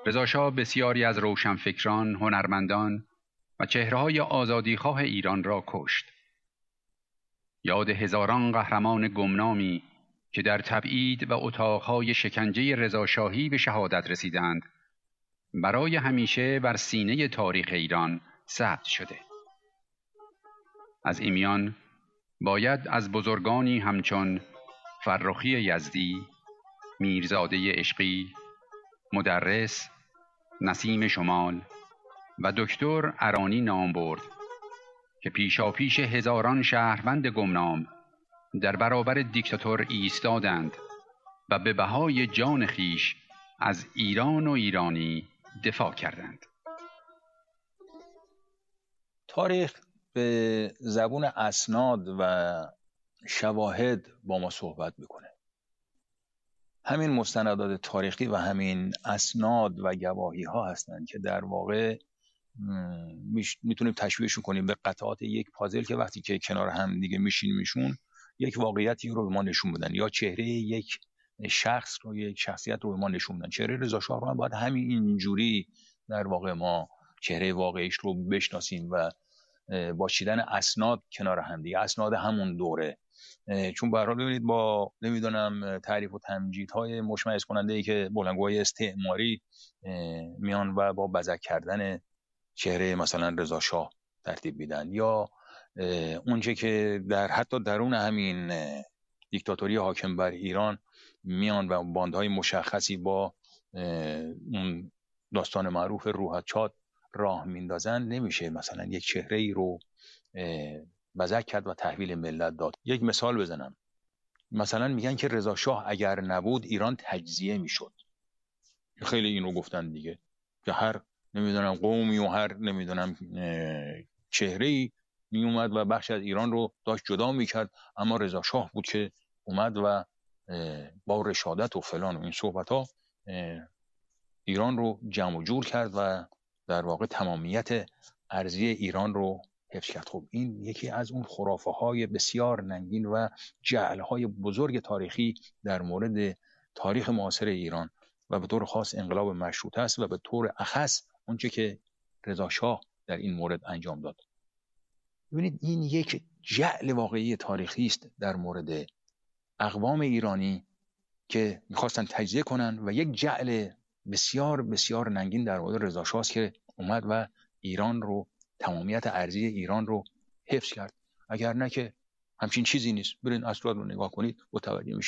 رضا شاه بسیاری از روشنفکران، هنرمندان و چهره‌های آزادیخواه ایران را کشت. یاد هزاران قهرمان گمنامی که در تبعید و اتاقهای شکنجه رضاشاهی به شهادت رسیدند، برای همیشه بر سینه تاریخ ایران ثبت شده. از این میان باید از بزرگانی همچون فرخی یزدی، میرزاده عشقی، مدرس، نسیم شمال و دکتر ارانی نام برد که پیشاپیش هزاران شهروند گمنام در برابر دیکتاتور ایستادند و به بهای جان خیش از ایران و ایرانی دفاع کردند. تاریخ به زبون اسناد و شواهد با ما صحبت میکنه. همین مستندات تاریخی و همین اسناد و گواهی ها هستند که در واقع میتونیم تشبیهشون کنیم به قطعات یک پازل که وقتی که کنار هم دیگه میشینیمشون یک واقعیتی رو به ما نشون بدن، یا چهره یک شخص رو، یک شخصیت رو به ما نشون بدن. چهره رضا شاه رو باید همین اینجوری در واقع ما چهره واقعیش رو بشناسیم و با چیدن اسناد کنار هم دیگه، اسناد همون دوره. چون به هر حال ببینید با نمیدونم تعریف و تمجیدهای مشمئز کننده ای که بلندگوهای استعماری میان و با بزک کردن چهره مثلا رضا شاه ترتیب میدن، یا اونچه که در حتی درون همین دیکتاتوری حاکم بر ایران میان و باندهای مشخصی با اون داستان معروف روح چاد راه میندازن، نمیشه مثلا یک چهره ای رو بزک کرد و تحویل ملت داد. یک مثال بزنم، مثلا میگن که رضا شاه اگر نبود ایران تجزیه میشد. خیلی این رو گفتن دیگه، که هر نمیدونم قومی و هر نمیدونم چهره‌ای می اومد و بخش از ایران رو داشت جدا میکرد، اما رضا شاه بود که اومد و با رشادت و فلان و این صحبت ها ایران رو جمع و جور کرد و در واقع تمامیت ارضی ایران رو حفظ کرد. خب این یکی از اون خرافه های بسیار ننگین و جعل های بزرگ تاریخی در مورد تاریخ معاصر ایران و به طور خاص انقلاب مشروطه است و به طور اخص اونچه که رضا شاه در این مورد انجام داد. ببینید این یک جعل واقعی تاریخی است در مورد اقوام ایرانی که میخواستن تجزیه کنن و یک جعل بسیار بسیار ننگین در مورد رضا شاه است که اومد و ایران رو، تمامیت ارضی ایران رو حفظ کرد. اگر نه که همچین چیزی نیست. برین اسناد رو نگاه کنید متوجه میشید.